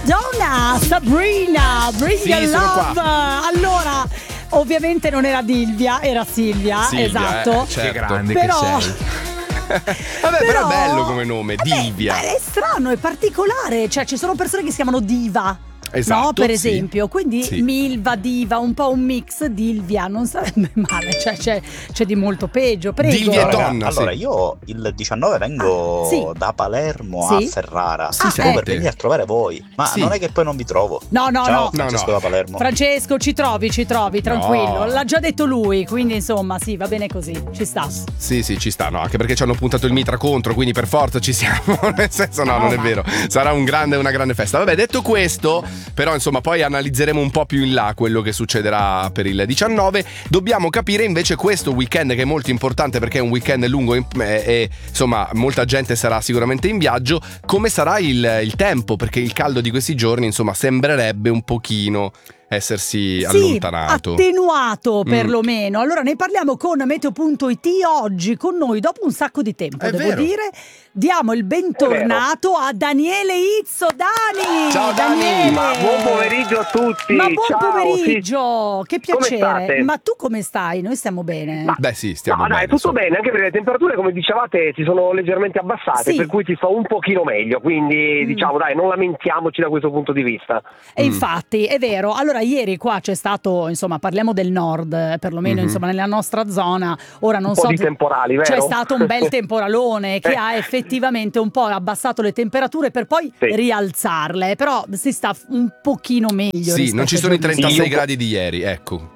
Madonna, Sabrina, Bring Your Love. Allora, ovviamente non era Dilvia, era Silvia esatto. Certo. Che grande però... che sei. Vabbè, però è bello come nome, Dilvia. È strano, è particolare. Cioè, ci sono persone che si chiamano Diva. Esatto, no, per esempio, quindi sì. Milva, Diva, un po' un mix, Dilvia, non sarebbe male, cioè c'è di molto peggio, prego. Dilvia e donna, allora io il 19 vengo da Palermo a Ferrara per venire a trovare voi, ma non è che poi non vi trovo. No, Ciao, Francesco da Palermo. Francesco, ci trovi, tranquillo. No. L'ha già detto lui, quindi insomma, sì, va bene così, ci sta. Sì, ci sta, no, anche perché ci hanno puntato il mitra contro, quindi per forza ci siamo. Nel senso, no, non è vero. Sarà una grande festa. Vabbè, detto questo, però insomma poi analizzeremo un po' più in là quello che succederà per il 19. Dobbiamo capire invece questo weekend, che è molto importante perché è un weekend lungo e insomma molta gente sarà sicuramente in viaggio. Come sarà il tempo, perché il caldo di questi giorni insomma sembrerebbe un pochino essersi allontanato, attenuato perlomeno. Allora ne parliamo con Meteo.it oggi con noi dopo un sacco di tempo, devo dire. Diamo il bentornato a Daniele Izzo. Dani! Ciao Daniele! Ma buon pomeriggio a tutti! Ma buon Ciao, pomeriggio! sì. Che piacere! Come state? Ma tu come stai? Noi stiamo bene. Beh sì, stiamo bene. Dai, tutto bene, anche perché le temperature, come dicevate, si sono leggermente abbassate, per cui si sta un pochino meglio, quindi diciamo dai, non lamentiamoci da questo punto di vista. E infatti, è vero. Allora, ieri qua c'è stato, insomma, parliamo del nord, perlomeno insomma nella nostra zona. Ora non un po' so di temporali, vero? C'è stato un bel temporalone che ha effettivamente un po' abbassato le temperature per poi rialzarle, però si sta un pochino meglio. Sì, non ci sono i 36 gradi di ieri, ecco.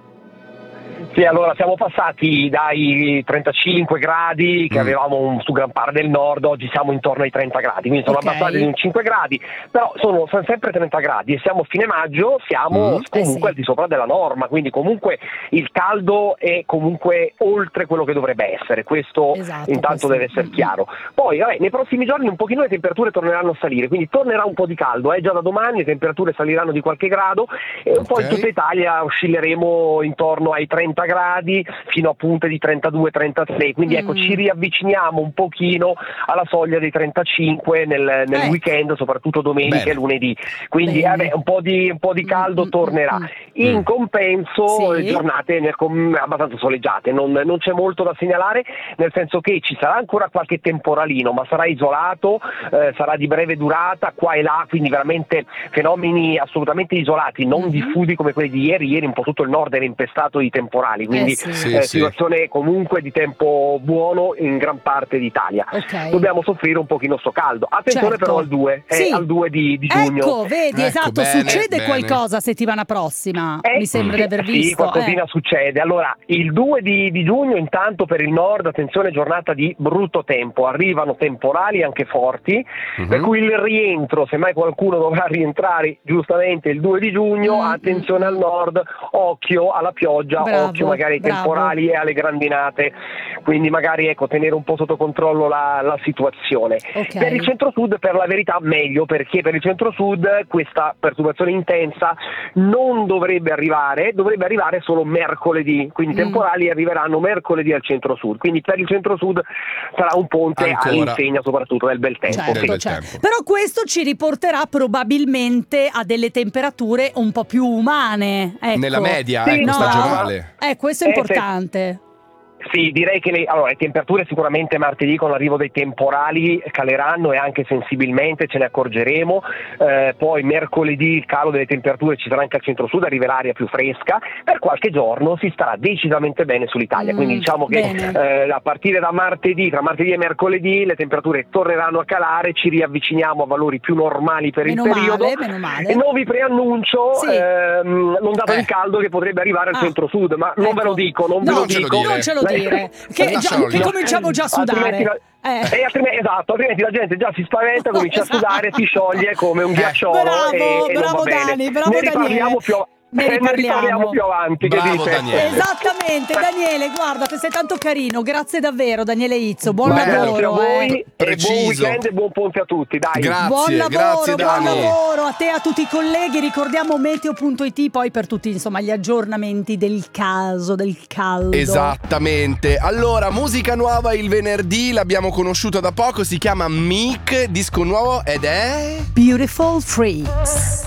Sì, allora siamo passati dai 35 gradi che avevamo su gran parte del nord, oggi siamo intorno ai 30 gradi, quindi sono abbassati di un 5 gradi, però sono sempre 30 gradi e siamo a fine maggio, siamo comunque al di sopra della norma, quindi comunque il caldo è comunque oltre quello che dovrebbe essere, questo intanto deve essere chiaro. Poi nei prossimi giorni un pochino le temperature torneranno a salire, quindi tornerà un po' di caldo, già da domani le temperature saliranno di qualche grado e un po' in tutta Italia oscilleremo intorno ai 30 gradi fino a punte di 32-33, quindi ecco ci riavviciniamo un pochino alla soglia dei 35 nel weekend, soprattutto domenica e lunedì, quindi un po' di caldo tornerà. In compenso giornate abbastanza soleggiate, non c'è molto da segnalare, nel senso che ci sarà ancora qualche temporalino, ma sarà isolato, sarà di breve durata qua e là, quindi veramente fenomeni assolutamente isolati, non diffusi come quelli di ieri un po' tutto il nord era infestato di temporali, quindi situazione comunque di tempo buono in gran parte d'Italia. Dobbiamo soffrire un pochino sto caldo. Attenzione però al 2, al 2 di giugno. Ecco, vedi, esatto, succede qualcosa settimana prossima, mi sembra di aver visto. Sì, qualcosina succede. Allora, il 2 di giugno intanto per il nord, attenzione, giornata di brutto tempo, arrivano temporali anche forti, per cui il rientro, se mai qualcuno dovrà rientrare giustamente il 2 di giugno, attenzione al nord, occhio alla pioggia, occhio magari ai temporali e alle grandinate, quindi magari tenere un po' sotto controllo la situazione. Per il centro-sud per la verità meglio, perché per il centro-sud questa perturbazione intensa non dovrebbe arrivare solo mercoledì, quindi i temporali arriveranno mercoledì al centro-sud, quindi per il centro-sud sarà un ponte all'insegna soprattutto del bel tempo. Certo. Però questo ci riporterà probabilmente a delle temperature un po' più umane, ecco. Nella media, stagionale. Questo è importante. Sì, direi che le temperature sicuramente martedì con l'arrivo dei temporali caleranno e anche sensibilmente, ce ne accorgeremo, poi mercoledì il calo delle temperature ci sarà anche al centro-sud, arriverà aria più fresca, per qualche giorno si starà decisamente bene sull'Italia, quindi diciamo che a partire da martedì, tra martedì e mercoledì le temperature torneranno a calare, ci riavviciniamo a valori più normali per il periodo e non vi preannuncio l'ondata di caldo che potrebbe arrivare al centro-sud, ma non ve lo dico, non ve lo dico. Non ce lo dire, che cominciamo già a sudare. Altrimenti la gente già si spaventa, comincia a sudare, si scioglie come un ghiacciolo. Bravo Dani, bravo Daniele. ne riparliamo più avanti. Bravo, che dite? Daniele. Esattamente, Daniele, guarda, te sei tanto carino, grazie davvero Daniele Izzo, buon lavoro. Grazie a voi, Preciso. buon weekend e buon ponte a tutti, dai. Grazie, Buon lavoro, grazie buon Dani. lavoro a te e a tutti i colleghi. Ricordiamo meteo.it poi per tutti insomma gli aggiornamenti del caso, del caldo. Esattamente. Allora, musica nuova il venerdì, l'abbiamo conosciuta da poco, si chiama Meek, disco nuovo ed è Beautiful Freaks.